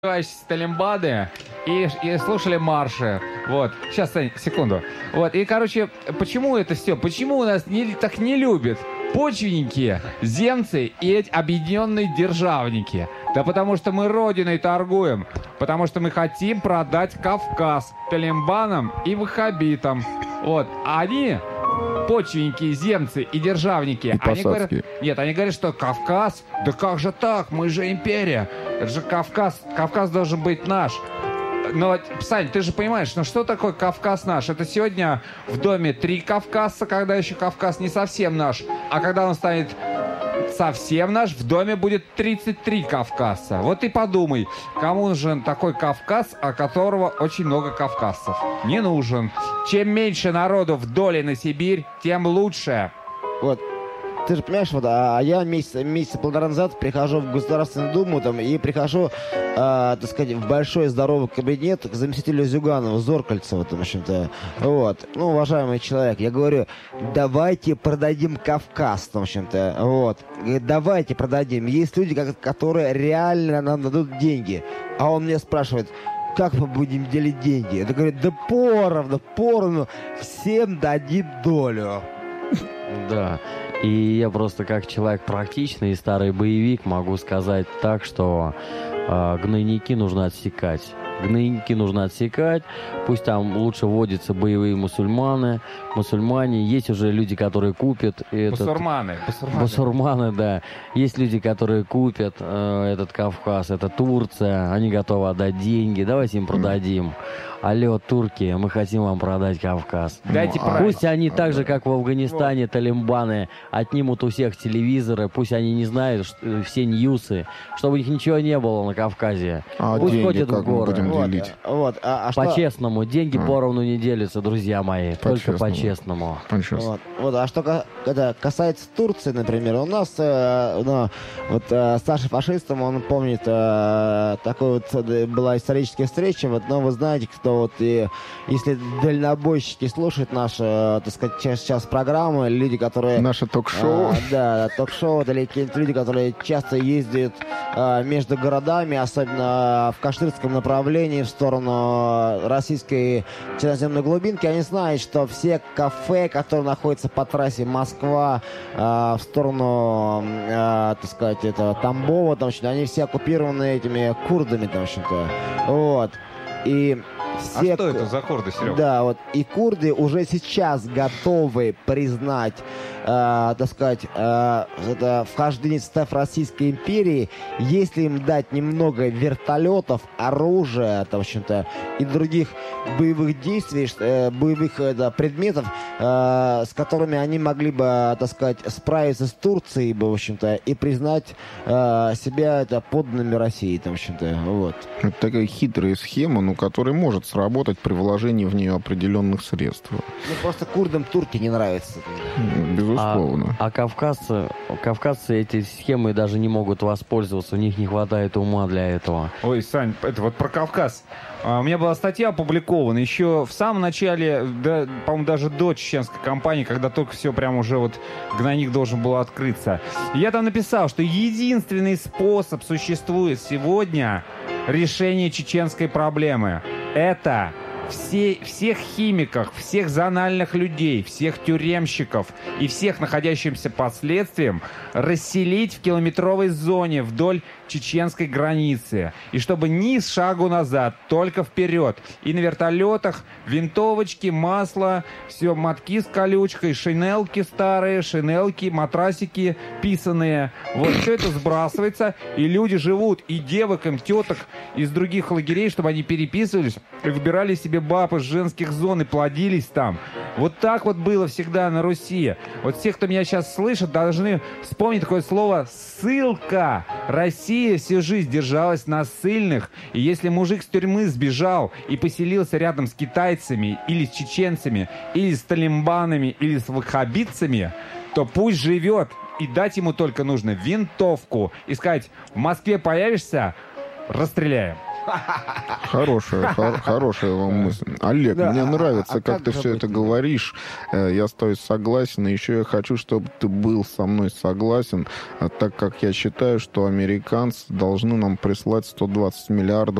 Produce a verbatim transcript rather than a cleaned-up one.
Талимбаны и, и слушали марши. Вот. Сейчас, Сань, секунду. Вот. И, короче, почему это все? Почему у нас не, так не любят почвенники, земцы и эти объединенные державники? Да потому что мы родиной торгуем. Потому что мы хотим продать Кавказ талимбанам и ваххабитам. Вот. А они... почвенники, земцы и державники. И они говорят, нет, они говорят, что Кавказ, да как же так, мы же империя. Это же Кавказ, Кавказ должен быть наш. Но, Сань, ты же понимаешь, ну что такое Кавказ наш? Это сегодня в доме три Кавказа, когда еще Кавказ не совсем наш. А когда он станет совсем наш, в доме будет тридцать три Кавказа. Вот и подумай, кому нужен такой Кавказ, о которого очень много кавказцев? Не нужен. Чем меньше народу в доле на Сибирь, тем лучше. Вот. Ты же понимаешь, вот, а я месяц, месяца полтора назад прихожу в Государственную Думу там, и прихожу, э, так сказать, в большой здоровый кабинет к заместителю Зюганова, Зоркальцева, там, в общем-то, вот, ну, уважаемый человек, я говорю, давайте продадим Кавказ, там, в общем-то, вот, давайте продадим, есть люди, которые реально нам дадут деньги, а он мне спрашивает, как мы будем делить деньги? Я говорю, да поровну, поровну, всем дадим долю. Да. И я просто как человек практичный и старый боевик могу сказать так, что э, гнойники нужно отсекать. Гнойники нужно отсекать, пусть там лучше водятся боевые мусульманы, мусульмане. Есть уже люди, которые купят... Басурманы. Басурманы. Басурманы, да. Есть люди, которые купят э, этот Кавказ, это Турция, они готовы отдать деньги, давайте им продадим. Алло, турки, мы хотим вам продать Кавказ. Дайте ну, пусть они так же, как в Афганистане, талимбаны, отнимут у всех телевизоры, пусть они не знают что, все ньюсы, чтобы у них ничего не было на Кавказе. А пусть деньги ходят как в горы. мы будем Вот, делить? вот, а, а по-честному. Деньги а. поровну не делятся, друзья мои. Только по-честному. по-честному. Вот, вот, а что это касается Турции, например, у нас э, ну, вот э, Саша Фашистом, он помнит, э, такой вот была историческая встреча, вот, но вы знаете, кто вот, и, если дальнобойщики слушают наши, э, так сказать, сейчас, сейчас программы, люди, которые... Наше ток-шоу. Э, да, ток-шоу, это какие-то люди, которые часто ездят э, между городами, особенно в Каштырском направлении, в сторону российской черноземной глубинки, они знают, что все кафе, которые находятся по трассе Москва э, в сторону, э, так сказать, это Тамбова, там, они все оккупированы этими курдами, там, в общем-то. Вот. И все... А что это за курды, Серега? Да, вот. И курды уже сейчас готовы признать, э, так сказать, э, это вхождение в состав Российской империи, если им дать немного вертолетов, оружия, там, в общем-то, и других боевых действий, э, боевых э, предметов, э, с которыми они могли бы, так сказать, справиться с Турцией, в общем-то, и признать э, себя это подданными России, там, в общем-то, вот. Это такая хитрая схема, ну, которая может сработать при вложении в нее определенных средств. Ну, просто курдам турки не нравятся. Безусловно. А, а кавказцы, кавказцы эти схемы даже не могут воспользоваться, у них не хватает ума для этого. Ой, Сань, это вот про Кавказ. А, у меня была статья опубликована еще в самом начале, да, по-моему, даже до чеченской кампании, когда только все прям уже вот гнойник должен был открыться. И я там написал, что единственный способ существует сегодня решения чеченской проблемы. Это все, всех химиков, всех зональных людей, всех тюремщиков и всех находящимся под следствием расселить в километровой зоне вдоль чеченской границы. И чтобы ни шагу назад, только вперед. И на вертолетах винтовочки, масло, все, мотки с колючкой, шинелки старые, шинелки, матрасики писаные. Вот все это сбрасывается, и люди живут. И девок, им теток из других лагерей, чтобы они переписывались и выбирали себе баб из женских зон и плодились там. Вот так вот было всегда на Руси. Вот все, кто меня сейчас слышит, должны вспомнить такое слово «ссылка». Россия всю жизнь держалась на ссыльных. И если мужик с тюрьмы сбежал и поселился рядом с китайцами, или с чеченцами, или с талимбанами, или с ваххабитцами, то пусть живет. И дать ему только нужно винтовку. И сказать: в Москве появишься — расстреляем. Хорошая, хор- хорошая вам мысль. Олег, Да, мне а- нравится, а как, как ты же все быть? это говоришь. Э, Я с тобой согласен. И еще я хочу, чтобы ты был со мной согласен, а так как я считаю, что американцы должны нам прислать сто двадцать миллиардов